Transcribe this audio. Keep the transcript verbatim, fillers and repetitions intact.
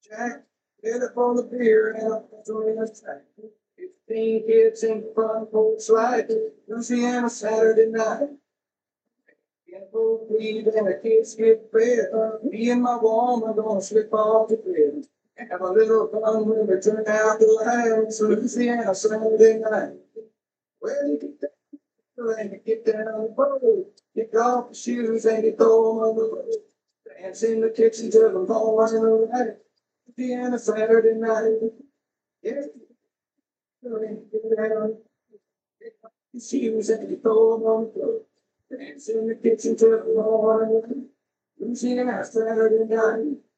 Jack, get up on the pier and up on the track. Fifteen kids in the front porch slide. Louisiana Saturday night. In full feed and the kids get fed. Me and my woman gonna slip off the bed. Have a little fun when we turn out the lights. Louisiana Saturday night. Well, you get down and you get down the road. Kick off the shoes and you throw them on the road. Dance in the kitchen till the morning light. Louisiana Saturday night. Yeah. Get down. Kick off the shoes and you throw them on the floor. Dance in the kitchen till the morning light. Louisiana Saturday night.